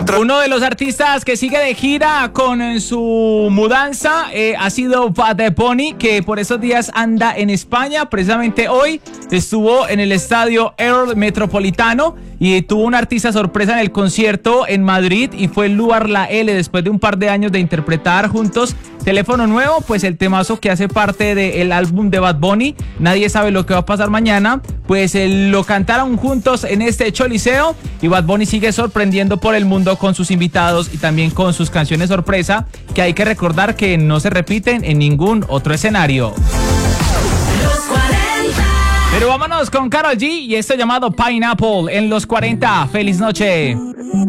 Uno de los artistas que sigue de gira con su mudanza ha sido Bad Bunny, que por esos días anda en España. Precisamente hoy estuvo en el estadio Air Metropolitano y tuvo un artista sorpresa en el concierto en Madrid y fue Luar La L, después de un par de años de interpretar juntos Teléfono Nuevo, pues el temazo que hace parte del álbum de Bad Bunny, Nadie sabe lo que va a pasar mañana, pues lo cantaron juntos en este Choliseo y Bad Bunny sigue sorprendiendo por el mundo con sus invitados y también con sus canciones sorpresa, que hay que recordar que no se repiten en ningún otro escenario. Pero vámonos con Karol G y esto llamado Pineapple en los 40. ¡Feliz noche!